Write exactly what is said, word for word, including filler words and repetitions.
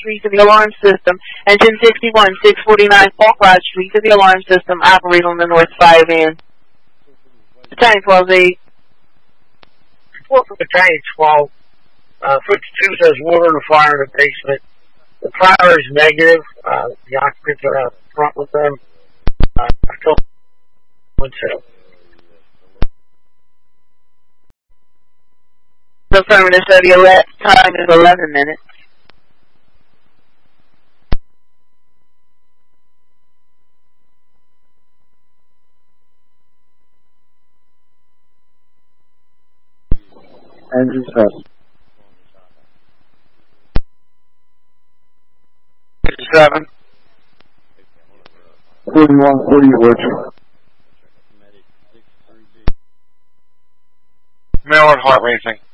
Street to the alarm system. Engine sixty-one, six forty-nine Falk Rod Street to the alarm system. Operate on the north five van. Battalion twelve eight. Report from Battalion twelve. Uh, fifty-two says water and fire in the basement. The fire is negative. Uh, the occupants are out front with them. Uh, I told them to. The affirmative, so the elapsed time is eleven minutes. Engine seven. Seven. Forty-one, forty, Roger. Miller, heart racing.